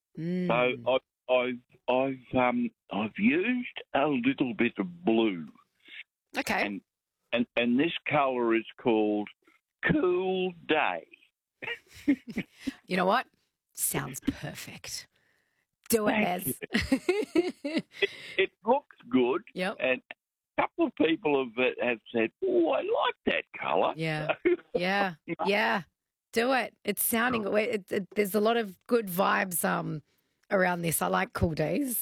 So Mm. I've used a little bit of blue, Okay. and this colour is called Cool Day. You know what? Sounds perfect. Do it, Thank you. Les. It looks good, Yep. and a couple of people have said, "Oh, I like that colour." Yeah. Yeah. Yeah. Do it. It's sounding. There's a lot of good vibes around this. I like cool days.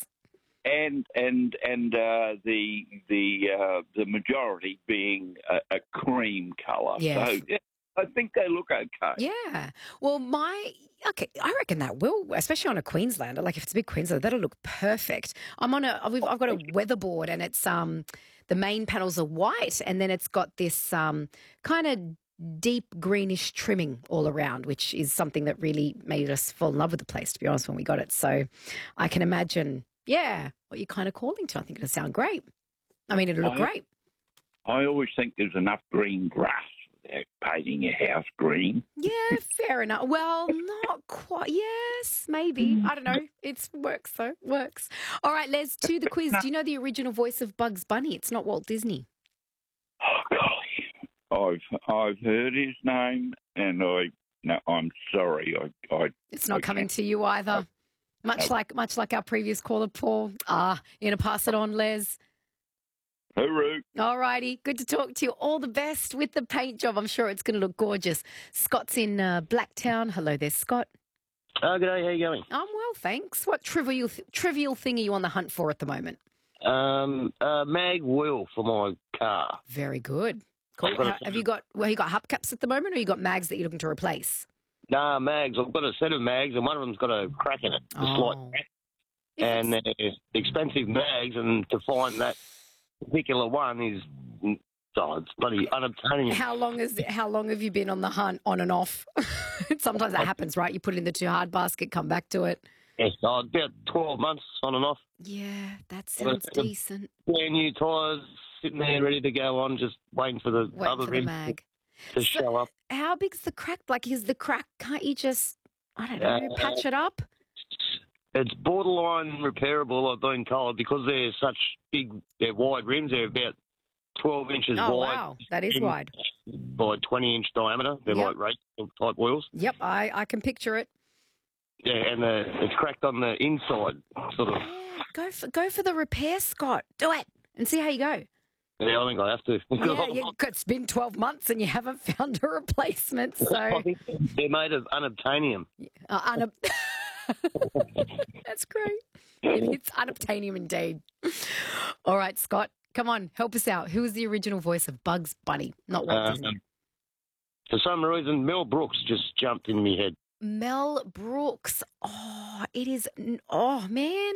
The majority being a cream colour. Yeah. So yeah, I think they look okay. Yeah. Well, okay, I reckon that will, especially on a Queenslander. Like if it's a big Queenslander, that'll look perfect. I've got a weatherboard, and it's the main panels are white, and then it's got this kind of deep greenish trimming all around, which is something that really made us fall in love with the place, to be honest, when we got it. So I can imagine, yeah, what you're kind of calling to. I think it'll sound great. I mean, it'll look I great. I always think there's enough green grass without painting your house green. Yeah, fair enough. Well, not quite. Yes, maybe. I don't know. It works, though. Works. All right, Les, to the quiz. Do you know the original voice of Bugs Bunny? It's not Walt Disney. Oh, golly. I've heard his name, and I'm sorry. It's not I coming can't. to you either. Much No. like our previous caller, Paul. You're going to pass it on, Les. Hooroo. All righty. Good to talk to you. All the best with the paint job. I'm sure it's going to look gorgeous. Scott's in Blacktown. Hello there, Scott. Oh, g'day, how you going? I'm well, thanks. What trivial thing are you on the hunt for at the moment? Mag wheel for my car. Very good. Cool. I've got a- Have you got hubcaps at the moment, or you got mags that you're looking to replace? Nah, mags. I've got a set of mags, and one of them's got a crack in it, a slight Oh. crack. If And it's- they're expensive mags, and to find that particular one is, it's bloody unobtainium. how long have you been on the hunt, on and off? Sometimes that happens, right? You put it in the too hard basket, come back to it. Yes, about 12 months on and off. Yeah, that sounds decent. Brand new tyres, sitting there ready to go on, just waiting for the Waiting other for the rim mag. to So- show up. How big's the crack? Like, is the crack? Can't you just, I don't know, patch it up? It's borderline repairable, I've been told, because they're such they're wide rims. They're about 12 inches Oh wide. wow, that is in- wide. By 20-inch diameter. They're Yep. like race type wheels. Yep, I can picture it. Yeah, and it's cracked on the inside, sort of. Yeah, go for the repair, Scott. Do it and see how you go. Yeah, I think I have to. It's been 12 months and you haven't found a replacement, I so think they're made of unobtainium. uh, that's great. It's unobtainium indeed. All right, Scott, come on, help us out. Who was the original voice of Bugs Bunny? Not Walt Disney. For some reason, Mel Brooks just jumped in my head. Mel Brooks. Oh, it is. Oh, man.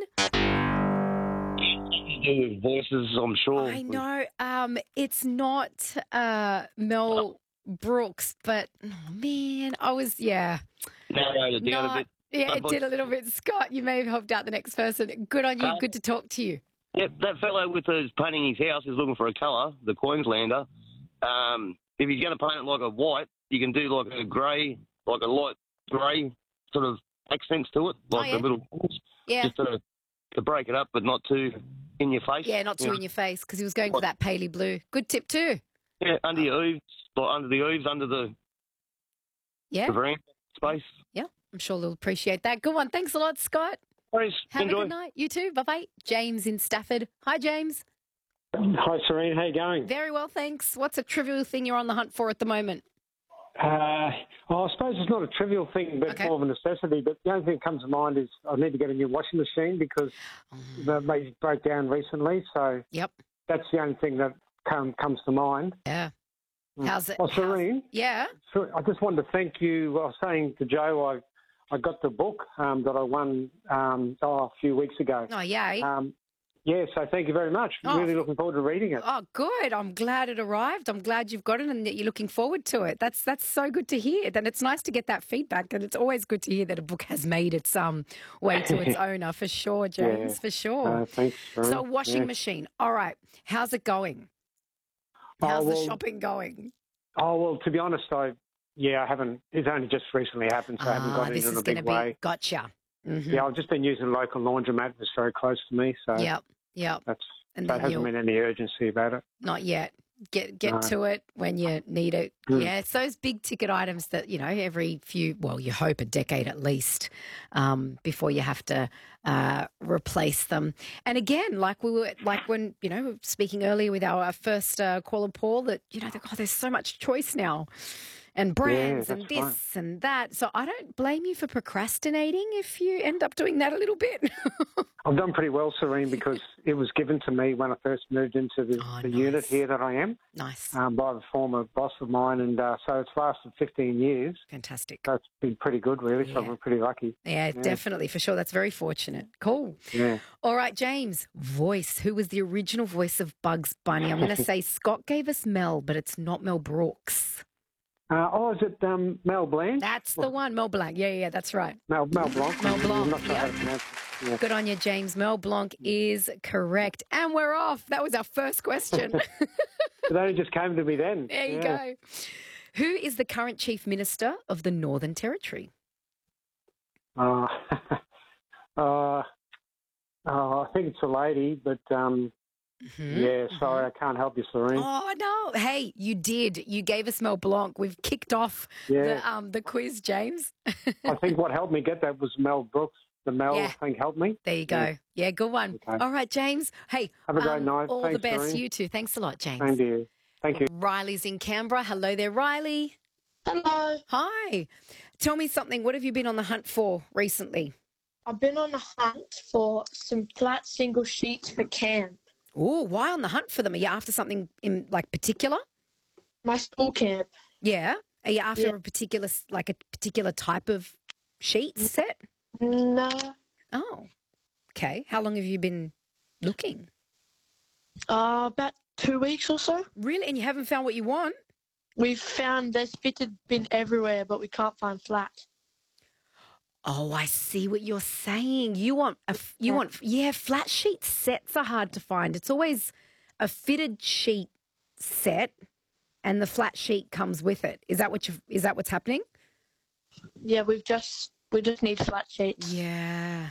With voices, I'm sure. I know. It's not Mel Brooks, but oh, man, yeah. Narrowed it down a bit. Yeah, it did a little bit. Scott, you may have helped out the next person. Good on you. Good to talk to you. Yep, that fellow with his painting his house is looking for a colour, the Queenslander. If he's going to paint it like a white, you can do like a grey, like a light grey sort of accents to it, like yeah. the little balls, Yeah. just to break it up, but not too in your face. Yeah, not too in your face, because he was going for that paley blue. Good tip too. Yeah, under your eaves, like under the eaves, under the veranda space. Yeah, I'm sure they'll appreciate that. Good one. Thanks a lot, Scott. Please, Have enjoy. a good night. You too. Bye-bye. James in Stafford. Hi, James. Hi, Serene. How you going? Very well, thanks. What's a trivial thing you're on the hunt for at the moment? I suppose it's not a trivial thing, but Okay. more of a necessity. But the only thing that comes to mind is I need to get a new washing machine because they broke down recently. So Yep. that's the only thing that comes to mind. Yeah. How's it? Well, Serene, Yeah. so I just wanted to thank you. I was saying to Joe, I got the book that I won a few weeks ago. Oh, yay. Yeah, so thank you very much. Oh. Really looking forward to reading it. Oh, good. I'm glad it arrived. I'm glad you've got it and that you're looking forward to it. That's so good to hear. And it's nice to get that feedback. And it's always good to hear that a book has made its way to its owner, for sure, James, for sure. Thanks. So, Serene. washing Yeah. machine. All right. How's it going? How's the well, shopping going? Oh, well, to be honest, I haven't. It's only just recently happened, so I haven't got This into it in is a going big to be. way. Gotcha. Mhm. Yeah, I've just been using a local laundromat that's very close to me, so Yep. that's And so then it hasn't you'll been any urgency about it. not yet. Get No. to it when you need it. Mm. Yeah, it's those big ticket items that, every few, well, you hope a decade at least, before you have to replace them. And again, like when, speaking earlier with our first caller, Paul, that, there's so much choice now. And brands and that's this right. and that. So I don't blame you for procrastinating if you end up doing that a little bit. I've done pretty well, Serene, because it was given to me when I first moved into the Nice. unit here that I am Nice. by the former boss of mine, and so it's lasted 15 years. Fantastic. So it's been pretty good, really. So Yeah. I'm pretty lucky. Yeah, definitely, for sure. That's very fortunate. Cool. Yeah. All right, James, voice. Who was the original voice of Bugs Bunny? I'm going to say Scott gave us Mel, but it's not Mel Brooks. Is it Mel Blanc? That's the one, Mel Blanc. Yeah, that's right. Mel Blanc. Mel Blanc, I'm not sure how yep. to pronounce it. Yeah. Good on you, James. Mel Blanc is correct. And we're off. That was our first question. It only just came to me then. There you go. Who is the current Chief Minister of the Northern Territory? I think it's a lady, but yeah, sorry, I can't help you, Serene. Oh, no. Hey, you did. You gave us Mel Blanc. We've kicked off the quiz, James. I think what helped me get that was Mel Brooks. The Mel thing helped me. There you go. Yeah, good one. Okay. All right, James. Hey, have a great night. All Thanks, the best. Serene. You too. Thanks a lot, James. Same to you. Thank you. Riley's in Canberra. Hello there, Riley. Hello. Hi. Tell me something. What have you been on the hunt for recently? I've been on a hunt for some flat single sheets for camp. Oh, why on the hunt for them? Are you after something in particular? My school camp. Yeah. Are you after a particular type of sheet set? No. Oh, okay. How long have you been looking? About 2 weeks or so. Really? And you haven't found what you want? We've found there's fitted bin everywhere, but we can't find flat. Oh, I see what you're saying. You want flat sheet sets are hard to find. It's always a fitted sheet set, and the flat sheet comes with it. Is that what's happening? Yeah, we just need flat sheets. Yeah.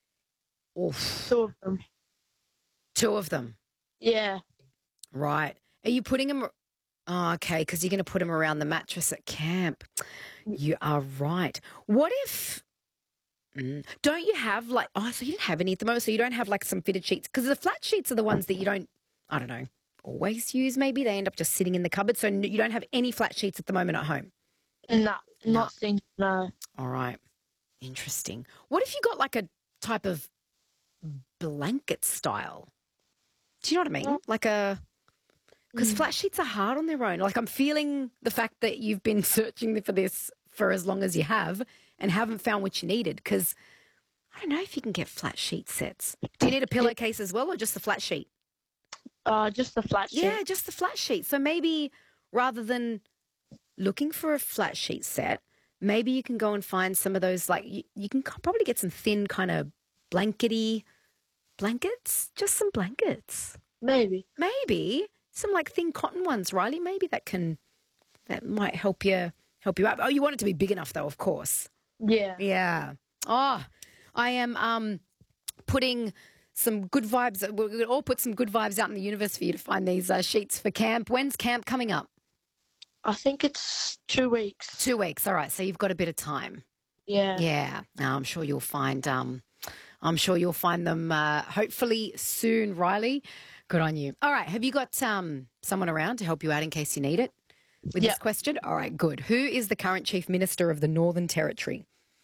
Oof. 2 of them. 2 of them. Yeah. Right. Are you putting them? Oh, okay, because you're going to put them around the mattress at camp. You are right. What if? Don't you have so you didn't have any at the moment, so you don't have some fitted sheets? Because the flat sheets are the ones that you don't, I don't know, always use maybe. They end up just sitting in the cupboard. So you don't have any flat sheets at the moment at home? No, not seen, no. All right. Interesting. What if you got a type of blanket style? Do you know what I mean? Because flat sheets are hard on their own. I'm feeling the fact that you've been searching for this for as long as you have and haven't found what you needed, because I don't know if you can get flat sheet sets. Do you need a pillowcase as well, or just the flat sheet? Just the flat sheet. Yeah, just the flat sheet. So maybe rather than looking for a flat sheet set, maybe you can go and find some of those, you can probably get some thin kind of blankety blankets, just some blankets. Maybe. Maybe some thin cotton ones, Riley. Maybe that might help you out. Oh, you want it to be big enough though, of course. Yeah. Yeah. Oh, I am putting some good vibes. We're going to all put some good vibes out in the universe for you to find these sheets for camp. When's camp coming up? I think it's 2 weeks. 2 weeks. All right. So you've got a bit of time. Yeah. Yeah. I'm sure you'll find. I'm sure you'll find them hopefully soon, Riley. Good on you. All right. Have you got someone around to help you out in case you need it with this question? All right. Good. Who is the current Chief Minister of the Northern Territory?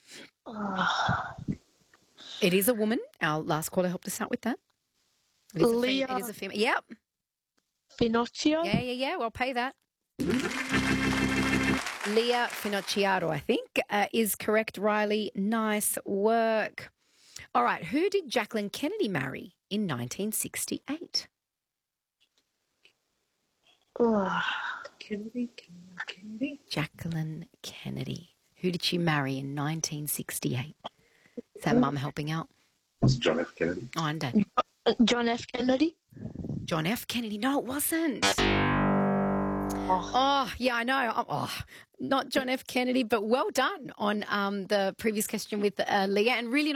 It is a woman. Our last caller helped us out with that. It is a female. Yep. Finocchio? Yeah. Well, pay that. Leah Finocchiaro, I think, is correct, Riley. Nice work. All right. Who did Jacqueline Kennedy marry in 1968? Kennedy. Jacqueline Kennedy. Who did she marry in 1968? Is that Mum helping out? It's John F. Kennedy. Oh, and Dad. John F. Kennedy? John F. Kennedy. No, it wasn't. Oh, yeah, I know. Not John F. Kennedy, but well done on the previous question with Leah, and really